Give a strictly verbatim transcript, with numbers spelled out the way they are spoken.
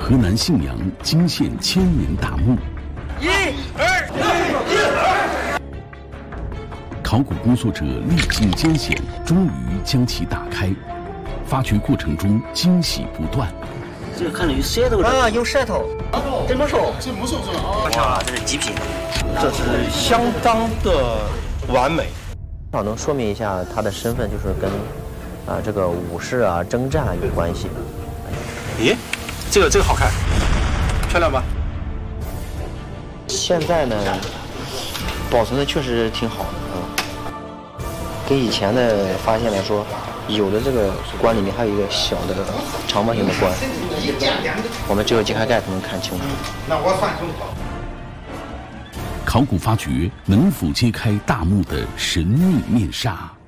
河南信阳惊现千年大墓。 一、二、一、二。 考古工作者历尽艰险，终于将其打开。发掘过程中惊喜不断。 这个看着有舌头啊，有舌头。这木手， 这木手是吧？ 我瞧了，这是极品。 这是相当的完美。 至少能说明一下他的身份，就是跟啊这个武士啊征战有关系。 咦，这个这个好看，漂亮吧？ 现在呢，保存的确实挺好的啊。跟以前的发现来说，有的这个棺里面还有一个小的长方形的棺，我们只有揭开盖才能看清楚。 那我算清楚。 考古发掘能否揭开大墓的神秘面纱？